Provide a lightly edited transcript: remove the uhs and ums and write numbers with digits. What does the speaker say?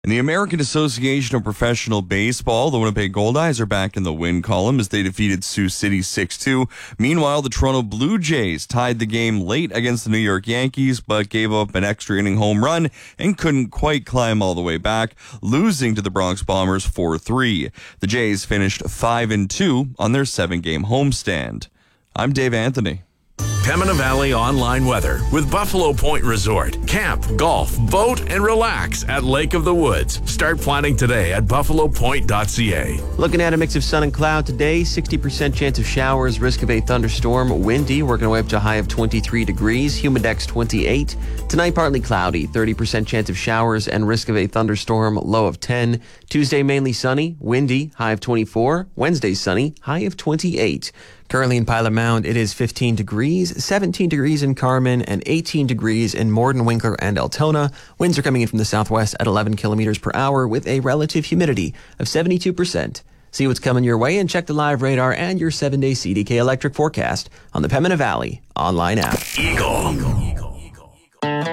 In the American Association of Professional Baseball, the Winnipeg Goldeyes are back in the win column as they defeated Sioux City 6-2. Meanwhile, the Toronto Blue Jays tied the game late against the New York Yankees, but gave up an extra inning home run and couldn't quite climb all the way back, losing to the Bronx Bombers 4-3. The Jays finished 5-2 on their 7-game homestand. I'm Dave Anthony. Pembina Valley online weather with Buffalo Point Resort. Camp, golf, boat, and relax at Lake of the Woods. Start planning today at buffalopoint.ca. Looking at a mix of sun and cloud today, 60% chance of showers, risk of a thunderstorm, windy, working our way up to a high of 23 degrees, humidex 28. Tonight, partly cloudy, 30% chance of showers and risk of a thunderstorm, low of 10. Tuesday, mainly sunny, windy, high of 24. Wednesday, sunny, high of 28. Currently in Pilot Mound, it is 15 degrees, 17 degrees in Carman, and 18 degrees in Morden, Winkler, and Altona. Winds are coming in from the southwest at 11 kilometers per hour with a relative humidity of 72%. See what's coming your way and check the live radar and your 7-day CDK electric forecast on the Pembina Valley online app. Eagle.